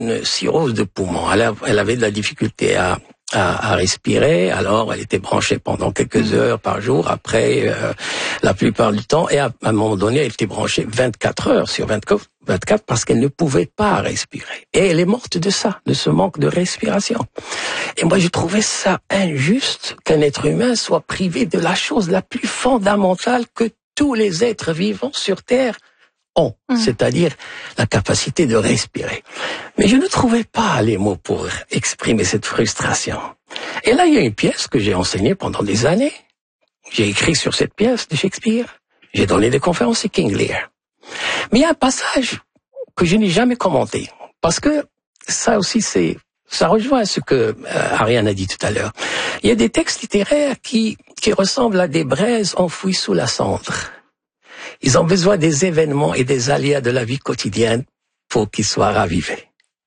une cirrhose de poumon. Elle avait de la difficulté à respirer, alors elle était branchée pendant quelques heures par jour, après la plupart du temps, et à un moment donné, elle était branchée 24 heures sur 24 parce qu'elle ne pouvait pas respirer. Et elle est morte de ça, de ce manque de respiration. Et moi, je trouvais ça injuste qu'un être humain soit privé de la chose la plus fondamentale que tous les êtres vivants sur Terre ont, c'est-à-dire la capacité de respirer. Mais je ne trouvais pas les mots pour exprimer cette frustration. Et là, il y a une pièce que j'ai enseignée pendant des années. J'ai écrit sur cette pièce de Shakespeare. J'ai donné des conférences à King Lear. Mais il y a un passage que je n'ai jamais commenté, parce que ça aussi, ça rejoint ce que Ariane a dit tout à l'heure. Il y a des textes littéraires qui ressemblent à des braises enfouies sous la cendre. Ils ont besoin des événements et des aléas de la vie quotidienne pour qu'ils soient ravivés.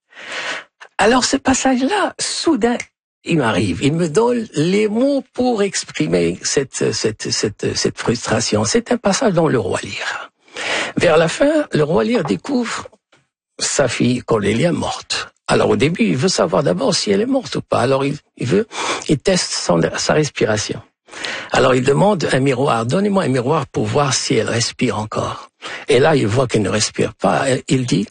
Alors ce passage-là, soudain, il m'arrive. Il me donne les mots pour exprimer cette frustration. C'est un passage dans Le Roi Lear. Vers la fin, le Roi Lear découvre sa fille Cordelia morte. Alors au début, il veut savoir d'abord si elle est morte ou pas. Alors il teste sa respiration. Alors il demande un miroir, donnez-moi un miroir pour voir si elle respire encore. Et là, il voit qu'elle ne respire pas. Il dit,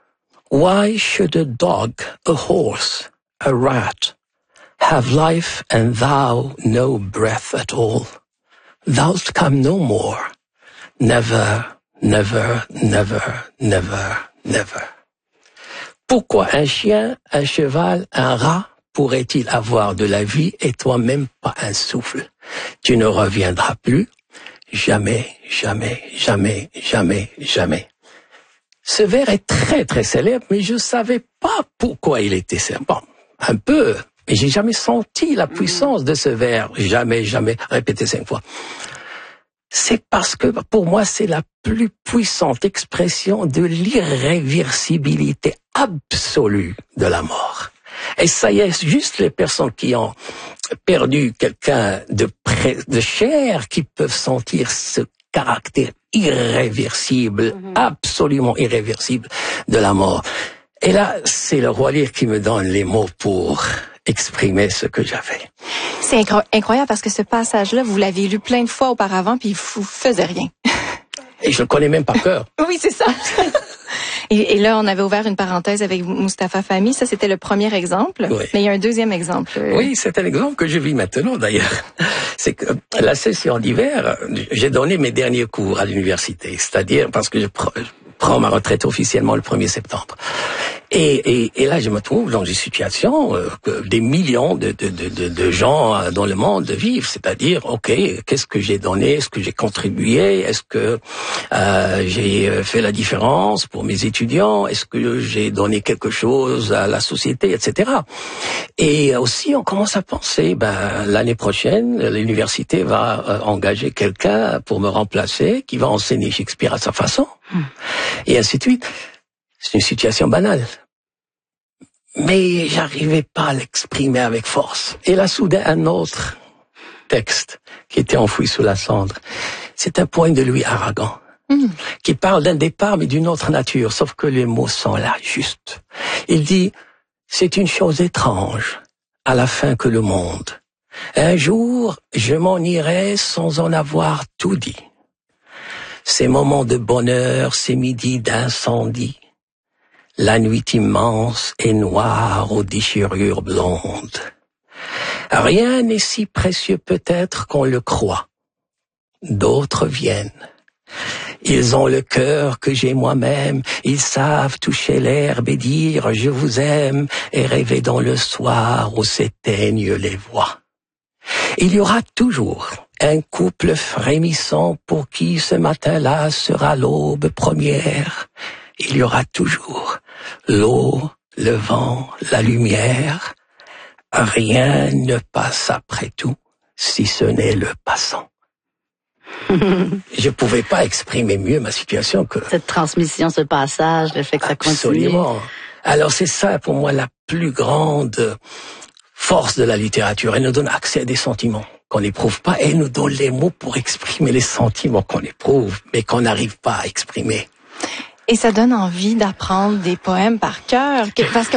Why should a dog, a horse, a rat have life and thou no breath at all? Thou'lt come no more. Never, never, never, never, never. Pourquoi un chien, un cheval, un rat pourrait-il avoir de la vie et toi-même pas un souffle? Tu ne reviendras plus. Jamais, jamais, jamais, jamais, jamais. Ce vers est très, très célèbre, mais je savais pas pourquoi il était célèbre. Bon, un peu, mais j'ai jamais senti la puissance de ce vers. Jamais, jamais, répété 5 fois. C'est parce que, pour moi, c'est la plus puissante expression de l'irréversibilité absolue de la mort. Et ça y est, juste les personnes qui ont perdu quelqu'un de cher qui peuvent sentir ce caractère irréversible, absolument irréversible de la mort. Et là, c'est le Roi Lear qui me donne les mots pour exprimer ce que j'avais. C'est incroyable parce que ce passage-là, vous l'aviez lu plein de fois auparavant, puis vous faisiez rien. Et je le connais même par cœur. Oui, c'est ça. Et là, on avait ouvert une parenthèse avec Mustapha Fahmy. Ça, c'était le premier exemple. Oui. Mais il y a un deuxième exemple. Oui, c'est un exemple que je vis maintenant, d'ailleurs. C'est que la session d'hiver, j'ai donné mes derniers cours à l'université. C'est-à-dire, parce que je prends ma retraite officiellement le 1er septembre. Et là, je me trouve dans une situation que des millions de gens dans le monde vivent. C'est-à-dire, OK, qu'est-ce que j'ai donné? Est-ce que j'ai contribué? Est-ce que j'ai fait la différence pour mes étudiants? Est-ce que j'ai donné quelque chose à la société, etc. Et aussi, on commence à penser, l'année prochaine, l'université va engager quelqu'un pour me remplacer, qui va enseigner Shakespeare à sa façon. Et ainsi de suite. C'est une situation banale. Mais j'arrivais pas à l'exprimer avec force. Et là, soudain, un autre texte qui était enfoui sous la cendre. C'est un poème de Louis Aragon, qui parle d'un départ, mais d'une autre nature, sauf que les mots sont là, juste. Il dit, c'est une chose étrange, à la fin que le monde. Un jour, je m'en irai sans en avoir tout dit. Ces moments de bonheur, ces midis d'incendie, la nuit immense et noire aux déchirures blondes. Rien n'est si précieux peut-être qu'on le croit. D'autres viennent. Ils ont le cœur que j'ai moi-même, ils savent toucher l'herbe et dire « je vous aime » et rêver dans le soir où s'éteignent les voix. Il y aura toujours un couple frémissant pour qui ce matin-là sera l'aube première. Il y aura toujours l'eau, le vent, la lumière. Rien ne passe après tout, si ce n'est le passant. Je pouvais pas exprimer mieux ma situation que... Cette transmission, ce passage, le fait que ça continue. Absolument. Alors c'est ça pour moi la plus grande force de la littérature. Elle nous donne accès à des sentiments qu'on n'éprouve pas. Elle nous donne les mots pour exprimer les sentiments qu'on éprouve, mais qu'on n'arrive pas à exprimer. Et ça donne envie d'apprendre des poèmes par cœur. Parce